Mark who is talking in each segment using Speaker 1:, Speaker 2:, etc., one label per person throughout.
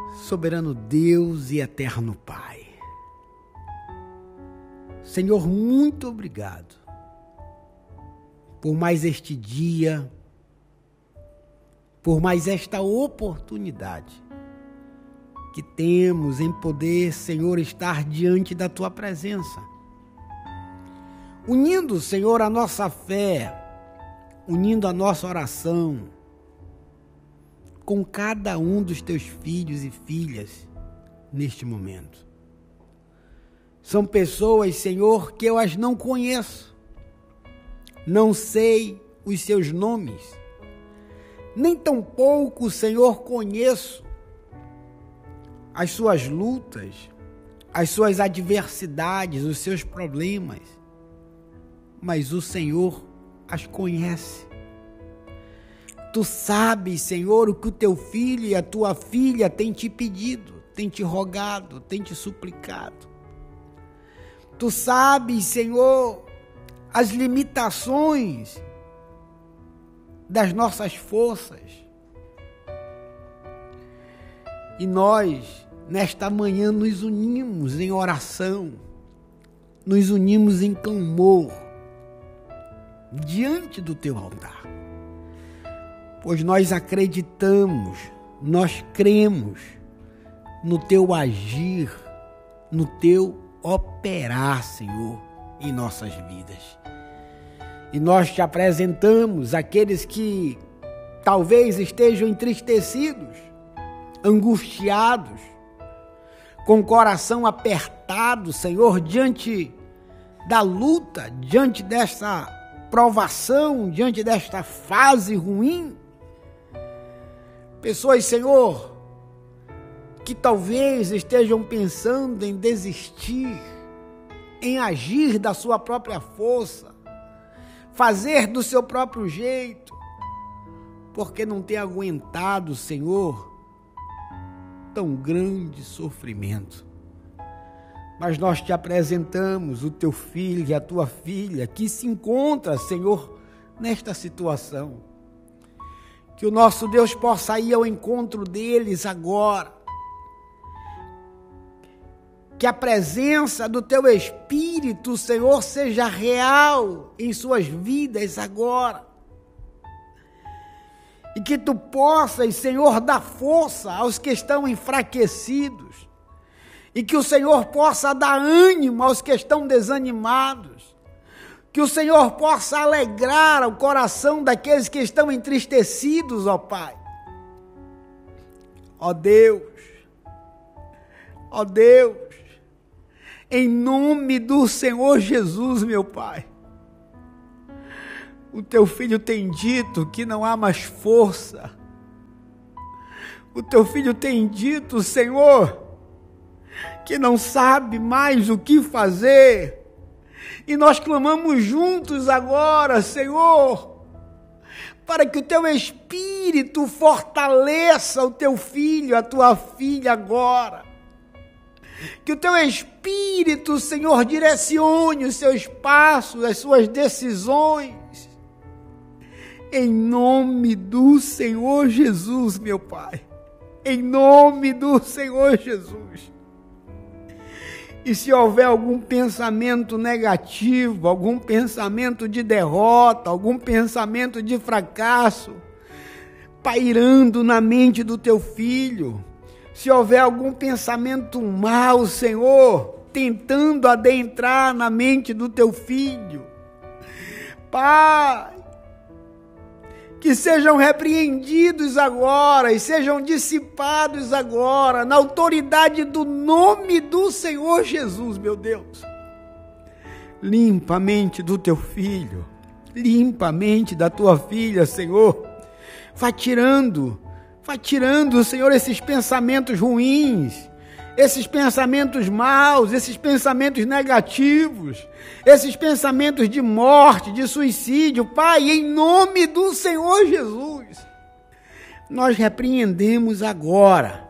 Speaker 1: Soberano Deus e eterno Pai, Senhor, muito obrigado por mais este dia, por mais esta oportunidade que temos em poder, Senhor, estar diante da Tua presença, unindo, Senhor, a nossa fé, unindo a nossa oração com cada um dos Teus filhos e filhas neste momento. São pessoas, Senhor, que eu as não conheço, não sei os seus nomes, nem tampouco, Senhor, conheço as suas lutas, as suas adversidades, os seus problemas, mas o Senhor as conhece. Tu sabes, Senhor, o que o teu filho e a tua filha têm te pedido, têm te rogado, têm te suplicado. Tu sabes, Senhor, as limitações das nossas forças. E nós, nesta manhã, nos unimos em oração, nos unimos em clamor diante do teu altar. Pois nós acreditamos, nós cremos no teu agir, no teu operar, Senhor, em nossas vidas. E nós te apresentamos aqueles que talvez estejam entristecidos, angustiados, com o coração apertado, Senhor, diante da luta, diante desta provação, diante desta fase ruim. Pessoas, Senhor, que talvez estejam pensando em desistir, em agir da sua própria força, fazer do seu próprio jeito, porque não tem aguentado, Senhor, tão grande sofrimento. Mas nós te apresentamos o teu filho e a tua filha que se encontra, Senhor, nesta situação. Que o nosso Deus possa ir ao encontro deles agora. Que a presença do teu Espírito, Senhor, seja real em suas vidas agora. E que tu possas, Senhor, dar força aos que estão enfraquecidos. E que o Senhor possa dar ânimo aos que estão desanimados. Que o Senhor possa alegrar o coração daqueles que estão entristecidos, ó Pai. Ó Deus, em nome do Senhor Jesus, meu Pai. O teu filho tem dito que não há mais força. O teu filho tem dito, Senhor, que não sabe mais o que fazer. E nós clamamos juntos agora, Senhor, para que o teu Espírito fortaleça o teu filho, a tua filha agora. Que o teu Espírito, Senhor, direcione os seus passos, as suas decisões. Em nome do Senhor Jesus, meu Pai. Em nome do Senhor Jesus. E se houver algum pensamento negativo, algum pensamento de derrota, algum pensamento de fracasso, pairando na mente do teu filho, se houver algum pensamento mau, Senhor, tentando adentrar na mente do teu filho, Pai, que sejam repreendidos agora e sejam dissipados agora, na autoridade do nome do Senhor Jesus, meu Deus. Limpa a mente do teu filho, limpa a mente da tua filha, Senhor. Vai tirando, Senhor, esses pensamentos ruins, esses pensamentos maus, esses pensamentos negativos, esses pensamentos de morte, de suicídio. Pai, em nome do Senhor Jesus, nós repreendemos agora,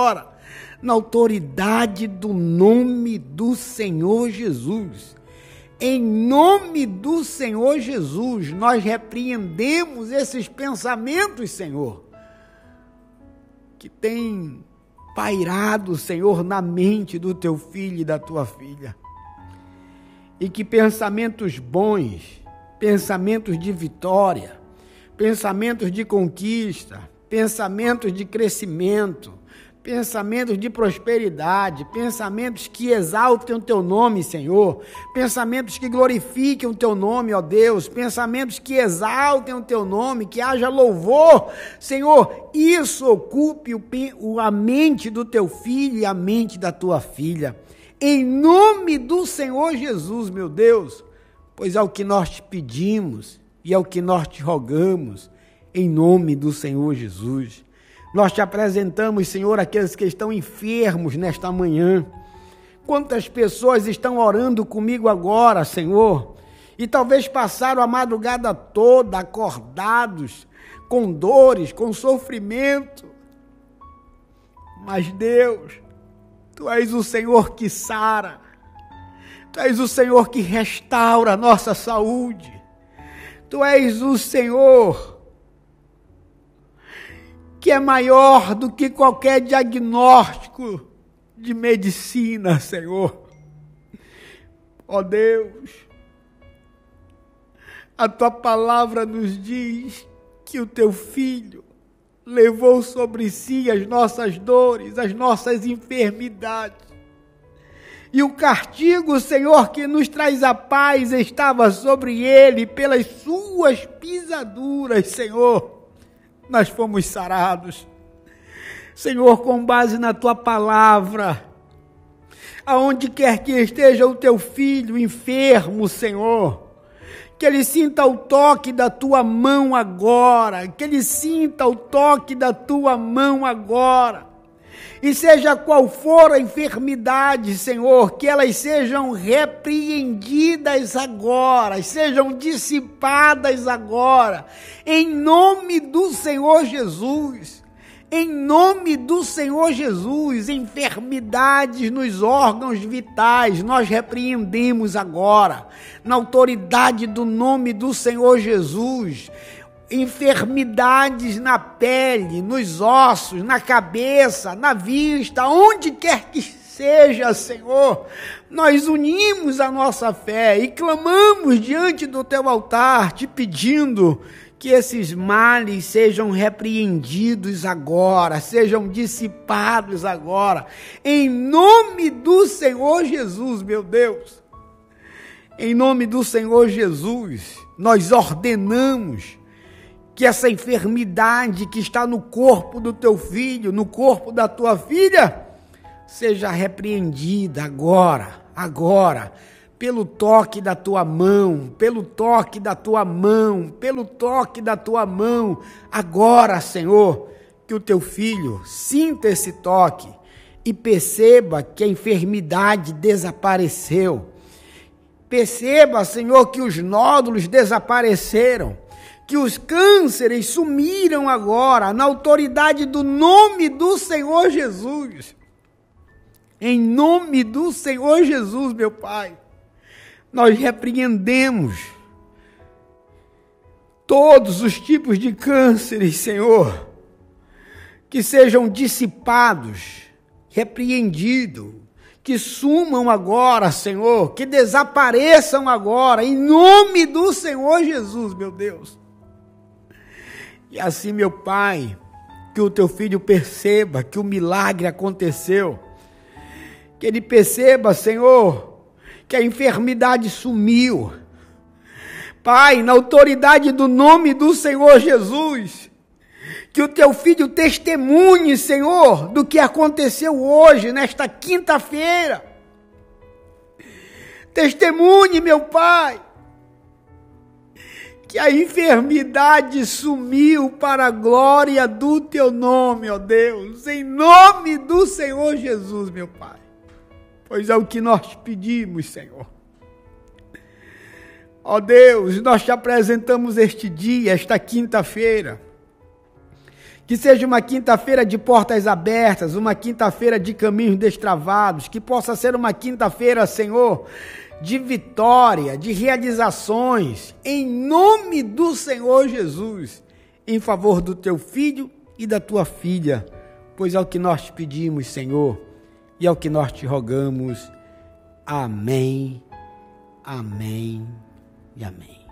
Speaker 1: na autoridade do nome do Senhor Jesus. Em nome do Senhor Jesus, nós repreendemos esses pensamentos, Senhor, que tem pairado, Senhor, na mente do teu filho e da tua filha. E que pensamentos bons, pensamentos de vitória, pensamentos de conquista, pensamentos de crescimento, pensamentos de prosperidade, pensamentos que exaltem o teu nome, Senhor, pensamentos que glorifiquem o teu nome, ó Deus, pensamentos que exaltem o teu nome, que haja louvor, Senhor, isso ocupe a mente do teu filho e a mente da tua filha, em nome do Senhor Jesus, meu Deus, pois é o que nós te pedimos e é o que nós te rogamos, em nome do Senhor Jesus. Nós te apresentamos, Senhor, aqueles que estão enfermos nesta manhã. Quantas pessoas estão orando comigo agora, Senhor, e talvez passaram a madrugada toda acordados, com dores, com sofrimento. Mas Deus, Tu és o Senhor que sara, Tu és o Senhor que restaura a nossa saúde, Tu és o Senhor que é maior do que qualquer diagnóstico de medicina, Senhor. Ó Deus, a Tua palavra nos diz que o Teu Filho levou sobre si as nossas dores, as nossas enfermidades. E o castigo, Senhor, que nos traz a paz estava sobre Ele, pelas Suas pisaduras, Senhor. Nós fomos sarados. Senhor, com base na Tua palavra, aonde quer que esteja o Teu filho enfermo, Senhor, que ele sinta o toque da Tua mão agora, que ele sinta o toque da Tua mão agora, e seja qual for a enfermidade, Senhor, que elas sejam repreendidas agora, sejam dissipadas agora, em nome do Senhor Jesus. Em nome do Senhor Jesus, enfermidades nos órgãos vitais, nós repreendemos agora, na autoridade do nome do Senhor Jesus. Enfermidades na pele, nos ossos, na cabeça, na vista, onde quer que seja, Senhor, nós unimos a nossa fé e clamamos diante do Teu altar, te pedindo que esses males sejam repreendidos agora, sejam dissipados agora, em nome do Senhor Jesus, meu Deus. Em nome do Senhor Jesus, nós ordenamos que essa enfermidade que está no corpo do Teu filho, no corpo da Tua filha, seja repreendida agora, pelo toque da Tua mão, pelo toque da Tua mão, pelo toque da Tua mão, agora, Senhor, que o Teu filho sinta esse toque e perceba que a enfermidade desapareceu. Perceba, Senhor, que os nódulos desapareceram, que os cânceres sumiram agora, na autoridade do nome do Senhor Jesus. Em nome do Senhor Jesus, meu Pai, nós repreendemos todos os tipos de cânceres, Senhor, que sejam dissipados, repreendidos, que sumam agora, Senhor, que desapareçam agora, em nome do Senhor Jesus, meu Deus. E assim, meu Pai, que o Teu filho perceba que o milagre aconteceu, que ele perceba, Senhor, que a enfermidade sumiu. Pai, na autoridade do nome do Senhor Jesus, que o Teu filho testemunhe, Senhor, do que aconteceu hoje, nesta quinta-feira. Testemunhe, meu Pai, que a enfermidade sumiu para a glória do Teu nome, ó Deus, em nome do Senhor Jesus, meu Pai, pois é o que nós te pedimos, Senhor. Ó Deus, nós te apresentamos este dia, esta quinta-feira, que seja uma quinta-feira de portas abertas, uma quinta-feira de caminhos destravados, que possa ser uma quinta-feira, Senhor, de vitória, de realizações, em nome do Senhor Jesus, em favor do teu filho e da tua filha, pois é o que nós te pedimos, Senhor, e é o que nós te rogamos. Amém, amém e amém.